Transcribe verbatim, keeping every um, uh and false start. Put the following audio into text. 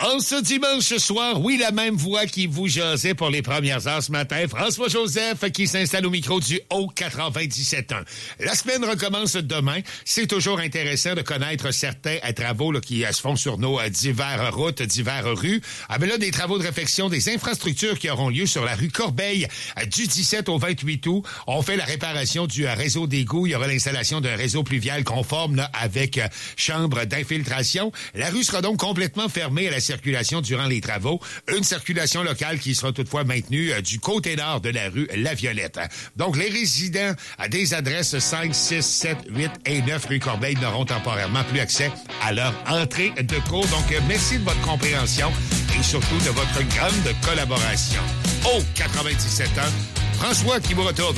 En ce dimanche soir, oui, la même voix qui vous jasait pour les premières heures ce matin, François-Joseph qui s'installe au micro du Haut quatre-vingt-dix-sept un. La semaine recommence demain. C'est toujours intéressant de connaître certains euh, travaux là, qui euh, se font sur nos euh, diverses routes, diverses rues. Ah ben là, des travaux de réfection des infrastructures qui auront lieu sur la rue Corbeil euh, du dix-sept au vingt-huit août. On fait la réparation du euh, réseau d'égouts. Il y aura l'installation d'un réseau pluvial conforme là, avec euh, chambre d'infiltration. La rue sera donc complètement fermée à la circulation durant les travaux. Une circulation locale qui sera toutefois maintenue euh, du côté nord de la rue La Violette. Donc, les résidents à des adresses cinq, six, sept, huit et neuf rue Corbeil n'auront temporairement plus accès à leur entrée de cours. Donc, euh, merci de votre compréhension et surtout de votre grande collaboration. Au quatre-vingt-dix-sept ans, François qui vous retourne.